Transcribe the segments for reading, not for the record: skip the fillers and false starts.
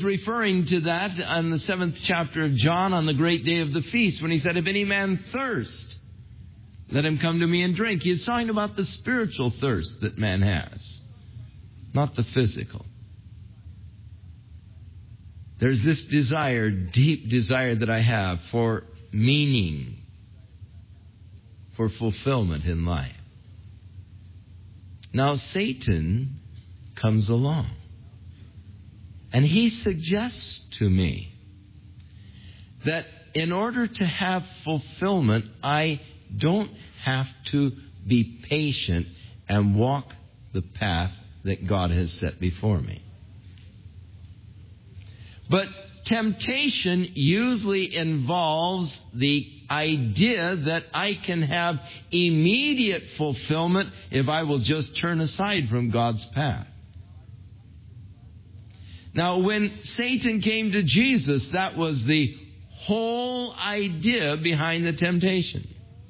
was referring to that on the 7th chapter of John on the great day of the feast when he said, if any man thirst, let him come to me and drink. He is talking about the spiritual thirst that man has, not the physical. There's this desire, deep desire that I have for meaning, for fulfillment in life. Now Satan comes along and he suggests to me that in order to have fulfillment, I don't have to be patient and walk the path that God has set before me. But temptation usually involves the idea that I can have immediate fulfillment if I will just turn aside from God's path. Now, when Satan came to Jesus, that was the whole idea behind the temptation.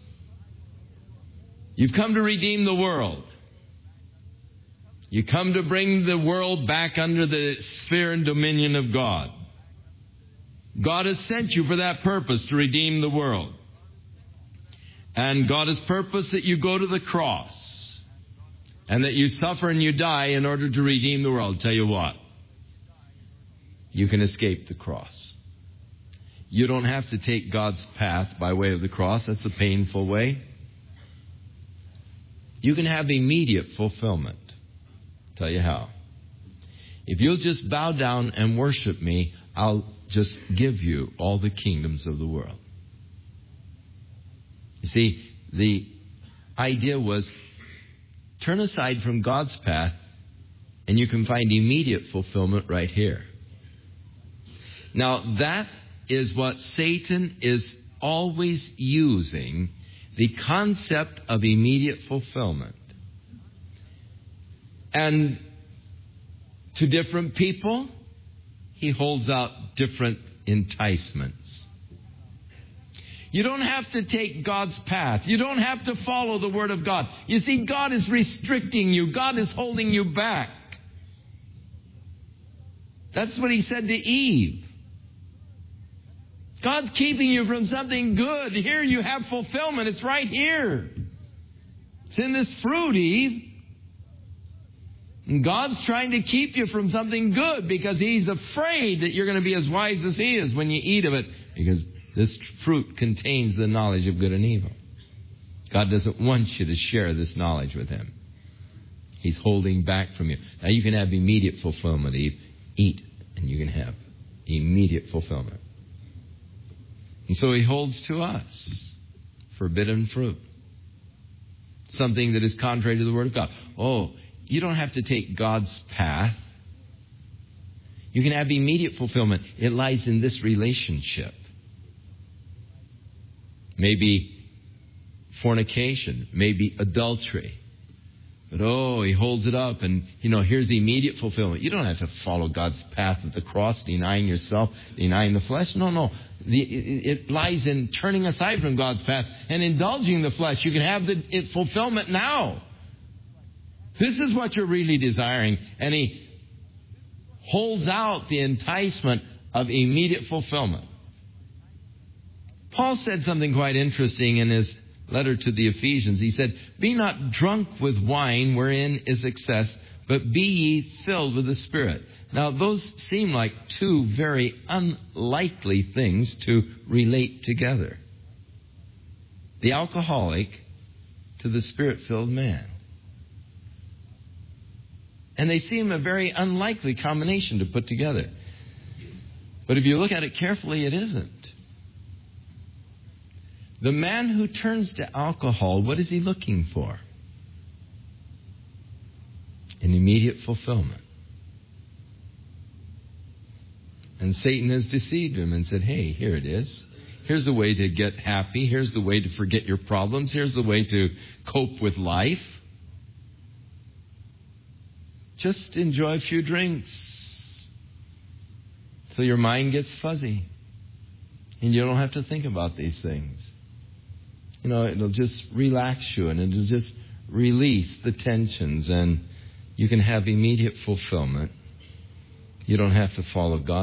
You've come to redeem the world. You come to bring the world back under the sphere and dominion of God. God has sent you for that purpose, to redeem the world. And God has purposed that you go to the cross and that you suffer and you die in order to redeem the world. Tell you what, you can escape the cross. You don't have to take God's path by way of the cross. That's a painful way. You can have immediate fulfillment. Tell you how. If you'll just bow down and worship me, I'll just give you all the kingdoms of the world. You see, the idea was turn aside from God's path and you can find immediate fulfillment right here. Now, that is what Satan is always using, the concept of immediate fulfillment. And to different people, he holds out different enticements. You don't have to take God's path. You don't have to follow the Word of God. You see, God is restricting you. God is holding you back. That's what he said to Eve. God's keeping you from something good. Here you have fulfillment. It's right here. It's in this fruit, Eve. And God's trying to keep you from something good because he's afraid that you're going to be as wise as he is when you eat of it, because this fruit contains the knowledge of good and evil. God doesn't want you to share this knowledge with him. He's holding back from you. Now you can have immediate fulfillment, Eve. Eat and you can have immediate fulfillment. And so he holds to us forbidden fruit. Something that is contrary to the Word of God. Oh, you don't have to take God's path. You can have immediate fulfillment. It lies in this relationship. Maybe fornication, maybe adultery. But he holds it up and, here's the immediate fulfillment. You don't have to follow God's path at the cross, denying yourself, denying the flesh. No. It lies in turning aside from God's path and indulging the flesh. You can have the fulfillment now. This is what you're really desiring. And he holds out the enticement of immediate fulfillment. Paul said something quite interesting in his letter to the Ephesians. He said, be not drunk with wine wherein is excess, but be ye filled with the Spirit. Now, those seem like two very unlikely things to relate together. The alcoholic to the Spirit-filled man. And they seem a very unlikely combination to put together. But if you look at it carefully, it isn't. The man who turns to alcohol, what is he looking for? An immediate fulfillment. And Satan has deceived him and said, hey, here it is. Here's the way to get happy. Here's the way to forget your problems. Here's the way to cope with life. Just enjoy a few drinks till your mind gets fuzzy. And you don't have to think about these things. It'll just relax you and it'll just release the tensions and you can have immediate fulfillment. You don't have to follow God.